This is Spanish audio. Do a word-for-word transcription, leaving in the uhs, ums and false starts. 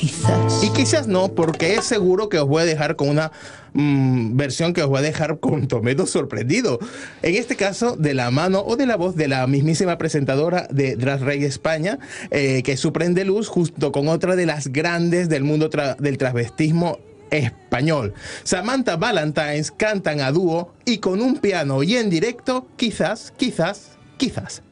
quizás. Y quizás no, porque es seguro que os voy a dejar con una mmm, versión que os va a dejar con Tomedo sorprendido. En este caso, de la mano o de la voz de la mismísima presentadora de Drag Race España, eh, que es Supreme Luz, junto con otra de las grandes del mundo tra- del transvestismo español. Samantha Valentines cantan a dúo y con un piano y en directo, quizás, quizás, quizás.